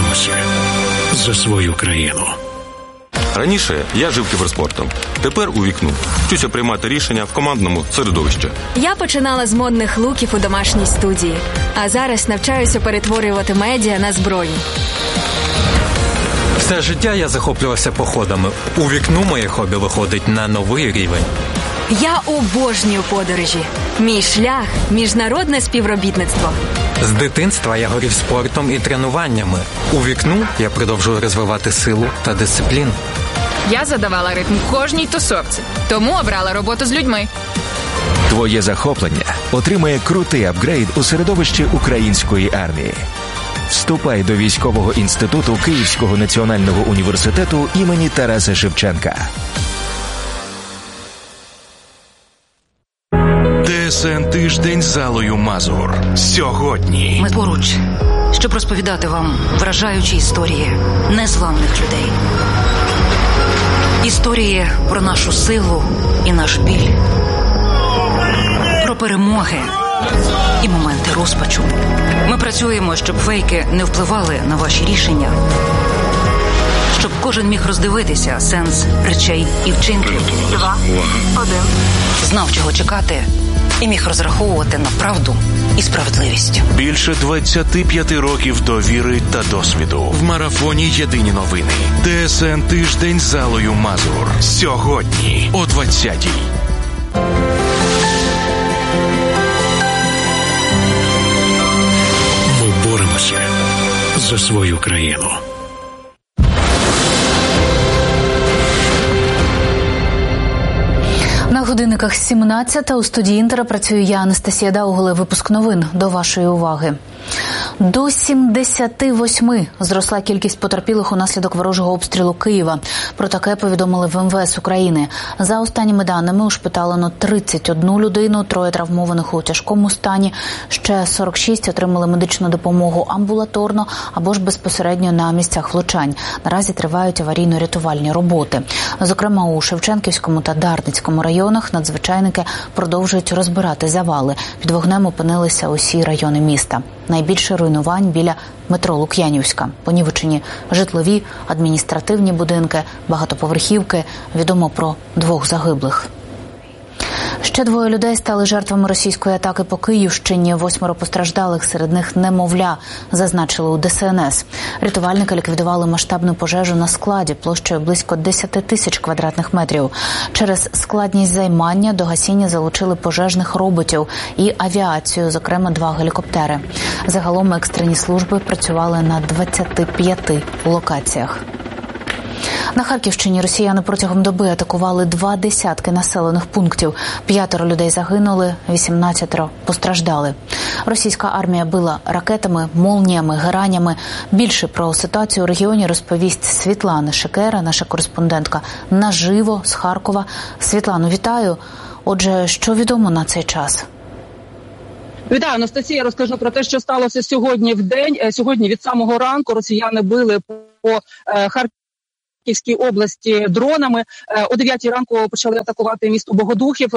боремося за свою країну. Раніше я жив кіберспортом. Тепер у вікну. Вчуся приймати рішення в командному середовищі. Я починала з модних луків у домашній студії. А зараз навчаюся перетворювати медіа на зброю. Все життя я захоплювався походами. У вікну моє хобі виходить на новий рівень. Я обожнюю подорожі. Мій шлях – міжнародне співробітництво. З дитинства я горів спортом і тренуваннями. У вікну я продовжую розвивати силу та дисципліну. Я задавала ритм кожній тусовці, тому обрала роботу з людьми. Твоє захоплення отримає крутий апгрейд у середовищі української армії. Вступай до військового інституту Київського національного університету імені Тараса Шевченка. ТСН Тиждень з Аллою Мазур. Сьогодні. Ми поруч, щоб розповідати вам вражаючі історії незламних людей. Історії про нашу силу і наш біль. Про перемоги і моменти розпачу. Ми працюємо, щоб фейки не впливали на ваші рішення. Щоб кожен міг роздивитися сенс речей і вчинків. 2, 1. Знав, чого чекати, і міг розраховувати на правду і справедливість. Більше 25 років довіри та досвіду. В марафоні «Єдині новини». ТСН Тиждень з Аллою Мазур. Сьогодні о 20-й. Ми боремося за свою країну. На годинниках 17 у студії «Інтера» працюю я, Анастасія Дауголе. Випуск новин до вашої уваги. До 78 зросла кількість потерпілих унаслідок ворожого обстрілу Києва. Про таке повідомили в МВС України. За останніми даними, ушпиталено 31 людину, 3 травмованих у тяжкому стані, ще 46 отримали медичну допомогу амбулаторно або ж безпосередньо на місцях влучань. Наразі тривають аварійно-рятувальні роботи. Зокрема, у Шевченківському та Дарницькому районах надзвичайники продовжують розбирати завали. Під вогнем опинилися усі райони міста. Найбільше руйнувань біля метро Лук'янівська. Понівечені житлові, адміністративні будинки, багатоповерхівки. Відомо про 2 загиблих. Ще 2 людей стали жертвами російської атаки по Київщині. 8 постраждалих, серед них немовля, зазначили у ДСНС. Рятувальники ліквідували масштабну пожежу на складі площею близько 10 тисяч квадратних метрів. Через складність займання до гасіння залучили пожежних роботів і авіацію, зокрема 2 гелікоптери. Загалом екстрені служби працювали на 25 локаціях. На Харківщині росіяни протягом доби атакували 20 населених пунктів. 5 людей загинули, 18 постраждали. Російська армія била ракетами, молніями, геранями. Більше про ситуацію у регіоні розповість Світлана Шикера, наша кореспондентка наживо з Харкова. Світлано, вітаю. Отже, що відомо на цей час? Вітаю, Анастасія. Розкажу про те, що сталося сьогодні в день. Сьогодні від самого ранку росіяни били по Харківській області дронами. О 9 ранку почали атакувати місто Богодухів.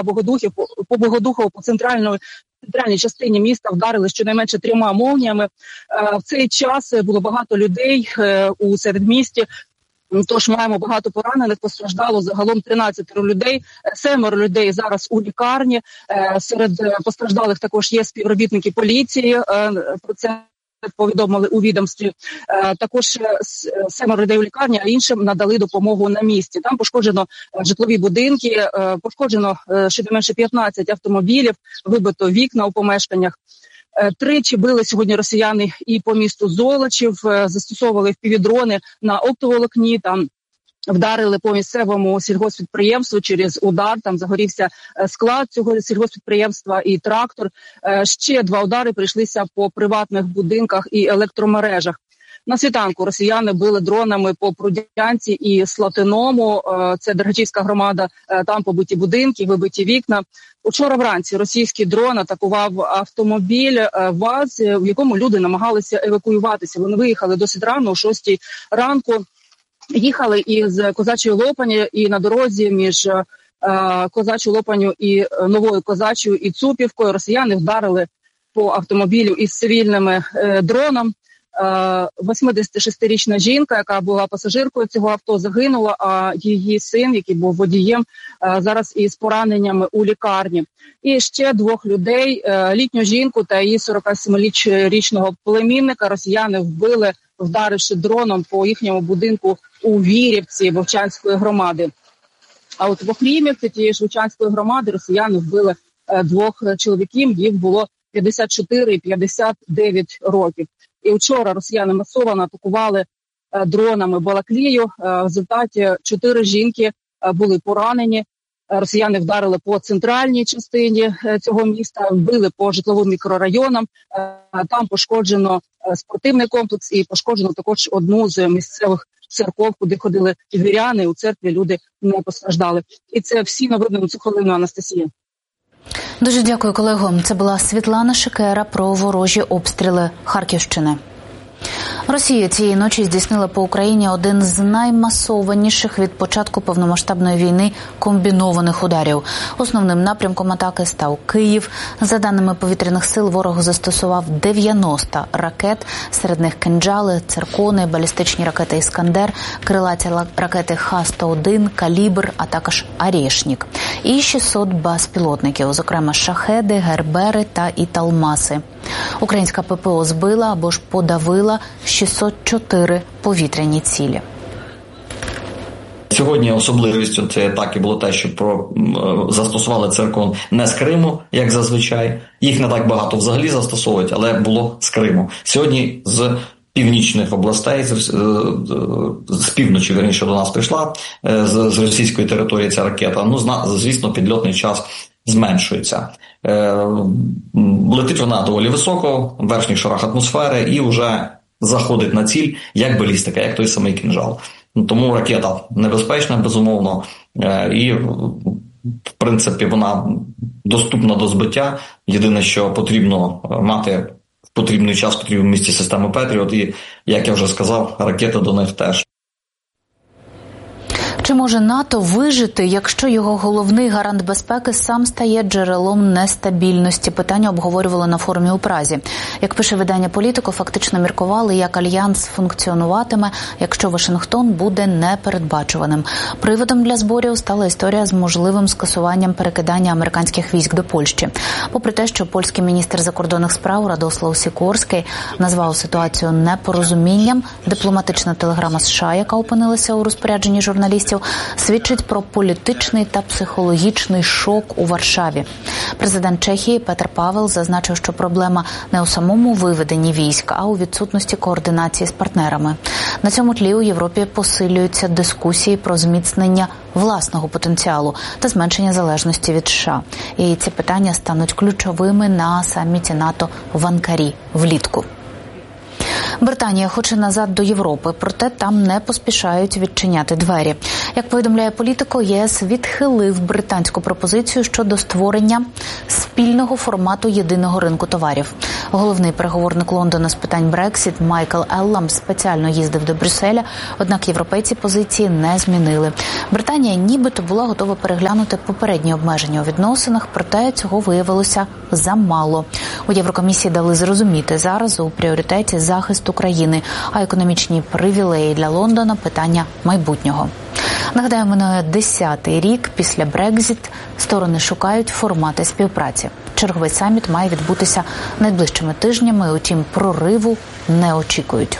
По Богодухову, по центральній частині міста вдарили щонайменше 3 молніями. В цей час було багато людей у середмісті. Тож маємо багато поранених, постраждало загалом 13 людей, 7 людей зараз у лікарні. Серед постраждалих також є співробітники поліції, про це повідомили у відомстві. Також 7 людей у лікарні, а іншим надали допомогу на місці. Там пошкоджено житлові будинки, пошкоджено щонайменше 15 автомобілів, вибито вікна у помешканнях. 3 били сьогодні росіяни і по місту Золочів, застосовували впівдрони на оптоволокні, там вдарили по місцевому сільгосппідприємству через удар, там загорівся склад цього сільгосппідприємства і трактор. Ще 2 удари прийшлися по приватних будинках і електромережах. На світанку росіяни били дронами по Прудянці і Слатиному, це Дергачівська громада, там побиті будинки, вибиті вікна. Учора вранці російський дрон атакував автомобіль ВАЗ, в якому люди намагалися евакуюватися. Вони виїхали досить рано, о 6 ранку, їхали із Козачої Лопані, і на дорозі між Козачою Лопаню і Новою Козачою і Цупівкою росіяни вдарили по автомобілю із цивільними дроном. 86-річна жінка, яка була пасажиркою цього авто, загинула, а її син, який був водієм, зараз із пораненнями у лікарні. І ще 2 людей, літню жінку та її 47-річного племінника, росіяни вбили, вдаривши дроном по їхньому будинку у Вірівці Вовчанської громади. А от в Охрімівці тієї ж Вовчанської громади росіяни вбили 2 чоловіків, їх було 54 і 59 років. І вчора росіяни масово атакували дронами Балаклію. В результаті 4 жінки були поранені. Росіяни вдарили по центральній частині цього міста, вбили по житловим мікрорайонам. Там пошкоджено спортивний комплекс і пошкоджено також одну з місцевих церков, куди ходили віряни. У церкві люди не постраждали. І це всі новини на цю хвилину, Анастасія. Дуже дякую, колего. Це була Світлана Шикера про ворожі обстріли Харківщини. Росія цієї ночі здійснила по Україні один з наймасованіших від початку повномасштабної війни комбінованих ударів. Основним напрямком атаки став Київ. За даними повітряних сил, ворог застосував 90 ракет, серед них кинджали, циркони, балістичні ракети «Іскандер», крилаті ракети Х-101, «Калібр», а також «Арєшнік». І 600 безпілотників, зокрема «Шахеди», «Гербери» та «Італмаси». Українська ППО збила або ж подавила 604 повітряні цілі. Сьогодні особливістю цієї атаки було те, що застосували циркон не з Криму, як зазвичай. Їх не так багато взагалі застосовують, але було з Криму. Сьогодні з північних областей, з півночі, вірніше, до нас прийшла з російської території ця ракета. Звісно, підльотний час зменшується. Летить вона доволі високо, в верхніх шарах атмосфери, і вже заходить на ціль, як балістика, як той самий кинжал. Тому ракета небезпечна, безумовно, і, в принципі, вона доступна до збиття. Єдине, що потрібно мати в потрібний час, в потрібному місці системи Петріот, і, як я вже сказав, ракети до них теж. Чи може НАТО вижити, якщо його головний гарант безпеки сам стає джерелом нестабільності? Питання обговорювали на форумі у Празі. Як пише видання «Політико», фактично міркували, як альянс функціонуватиме, якщо Вашингтон буде непередбачуваним. Приводом для зборів стала історія з можливим скасуванням перекидання американських військ до Польщі. Попри те, що польський міністр закордонних справ Радослав Сікорський назвав ситуацію непорозумінням, дипломатична телеграма США, яка опинилася у розпорядженні журналістів, свідчить про політичний та психологічний шок у Варшаві. Президент Чехії Петр Павел зазначив, що проблема не у самому виведенні військ, а у відсутності координації з партнерами. На цьому тлі у Європі посилюються дискусії про зміцнення власного потенціалу та зменшення залежності від США. І ці питання стануть ключовими на саміті НАТО в Анкарі влітку. Британія хоче назад до Європи, проте там не поспішають відчиняти двері. Як повідомляє «Політико», єС відхилив британську пропозицію щодо створення спільного формату єдиного ринку товарів. Головний переговорник Лондона з питань Брексіт Майкл Еллам спеціально їздив до Брюсселя, однак європейці позиції не змінили. Британія нібито була готова переглянути попередні обмеження у відносинах, проте цього виявилося замало. У Єврокомісії дали зрозуміти, зараз у пріоритеті захист України, а економічні привілеї для Лондона – питання майбутнього. Нагадаємо, минує 10-й рік після Брекзіт сторони шукають формати співпраці. Черговий саміт має відбутися найближчими тижнями, утім прориву не очікують.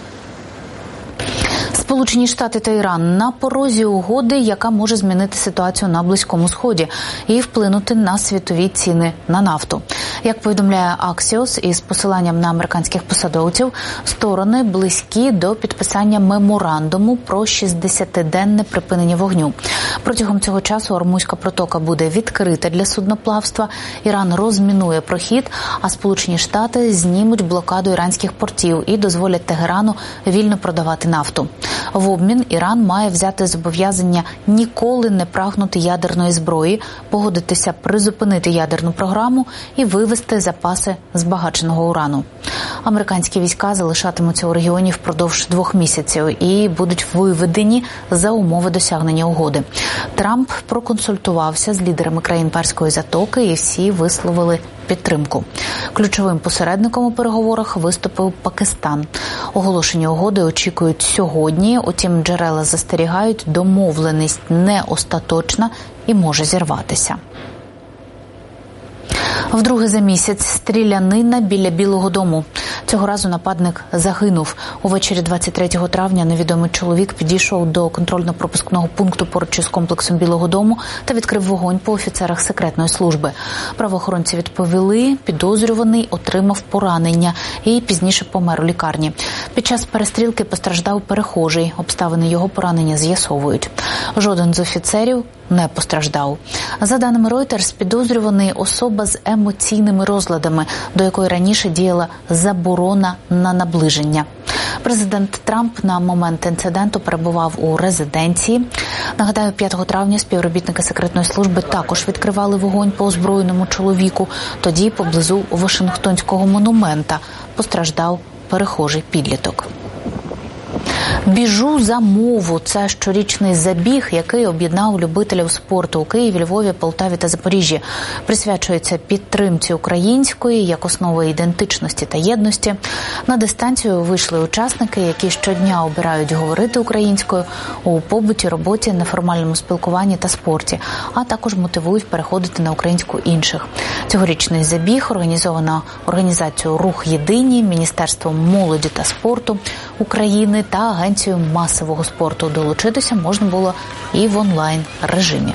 Сполучені Штати та Іран на порозі угоди, яка може змінити ситуацію на Близькому Сході і вплинути на світові ціни на нафту. Як повідомляє Axios із посиланням на американських посадовців, сторони близькі до підписання меморандуму про 60-денне припинення вогню. Протягом цього часу Ормузька протока буде відкрита для судноплавства, Іран розмінує прохід, а Сполучені Штати знімуть блокаду іранських портів і дозволять Тегерану вільно продавати нафту. В обмін Іран має взяти зобов'язання ніколи не прагнути ядерної зброї, погодитися призупинити ядерну програму і вивести запаси збагаченого урану. Американські війська залишатимуться у регіоні впродовж 2 місяців і будуть виведені за умови досягнення угоди. Трамп проконсультувався з лідерами країн Перської затоки і всі висловили підтримку. Ключовим посередником у переговорах виступив Пакистан. Оголошення угоди очікують сьогодні, утім джерела застерігають, домовленість не остаточна і може зірватися. Вдруге за місяць стрілянина біля Білого дому. Цього разу нападник загинув. Увечері 23 травня невідомий чоловік підійшов до контрольно-пропускного пункту поруч із комплексом Білого дому та відкрив вогонь по офіцерах секретної служби. Правоохоронці відповіли, підозрюваний отримав поранення і пізніше помер у лікарні. Під час перестрілки постраждав перехожий. Обставини його поранення з'ясовують. Жоден з офіцерів не постраждав. За даними Reuters, підозрюваний особа з емоційними розладами, до якої раніше діяла заборона на наближення. Президент Трамп на момент інциденту перебував у резиденції. Нагадаю, 5 травня співробітники секретної служби також відкривали вогонь по озброєному чоловіку. Тоді поблизу Вашингтонського монумента постраждав перехожий підліток. «Біжу за мову» – це щорічний забіг, який об'єднав любителів спорту у Києві, Львові, Полтаві та Запоріжжі. Присвячується підтримці української як основи ідентичності та єдності. На дистанцію вийшли учасники, які щодня обирають говорити українською у побуті, роботі, неформальному спілкуванні та спорті, а також мотивують переходити на українську інших. Цьогорічний забіг організовано організацією «Рух Єдині», Міністерством молоді та спорту України та Агенцією масового спорту. Долучитися можна було і в онлайн-режимі.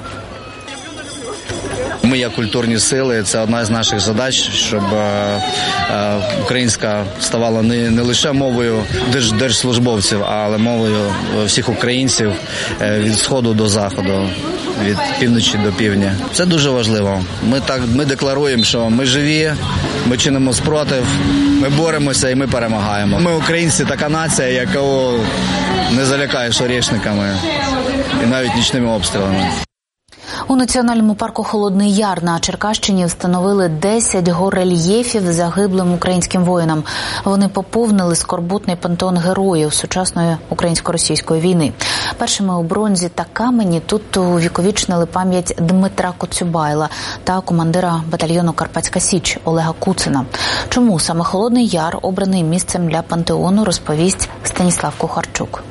Ми, як культурні сили, це одна з наших задач, щоб українська ставала не лише мовою держслужбовців, але мовою всіх українців від сходу до заходу, від півночі до півдня. Це дуже важливо. Ми декларуємо, що ми живі, ми чинимо спротив, ми боремося і ми перемагаємо. Ми українці, така нація, яку не залякаєш орішниками і навіть нічними обстрілами. У Національному парку «Холодний Яр» на Черкащині встановили 10 горельєфів загиблим українським воїнам. Вони поповнили скорботний пантеон героїв сучасної українсько-російської війни. Першими у бронзі та камені тут увіковічнили пам'ять Дмитра Коцюбайла та командира батальйону «Карпатська Січ» Олега Куцина. Чому саме «Холодний Яр» обраний місцем для пантеону, розповість Станіслав Кухарчук.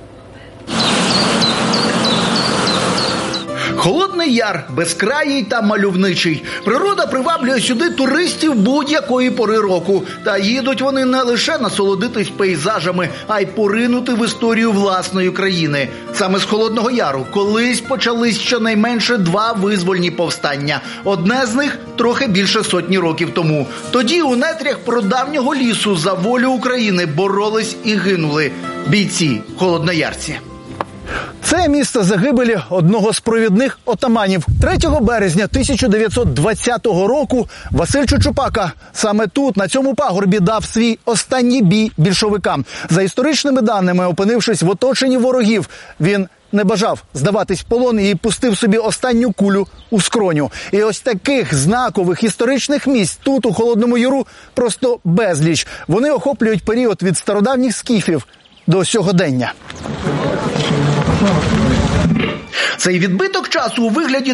Холодний Яр – безкраїй та мальовничий. Природа приваблює сюди туристів будь-якої пори року. Та їдуть вони не лише насолодитись пейзажами, а й поринути в історію власної країни. Саме з Холодного Яру колись почались щонайменше 2 визвольні повстання. Одне з них трохи більше 100 років тому. Тоді у нетрях прадавнього лісу за волю України боролись і гинули бійці холодноярці. Це місце загибелі одного з провідних отаманів. 3 березня 1920 року Василь Чучупака саме тут, на цьому пагорбі, дав свій останній бій більшовикам. За історичними даними, опинившись в оточенні ворогів, він не бажав здаватись в полон і пустив собі останню кулю у скроню. І ось таких знакових історичних місць тут, у Холодному Яру, просто безліч. Вони охоплюють період від стародавніх скіфів до сьогодення. Цей відбиток часу у вигляді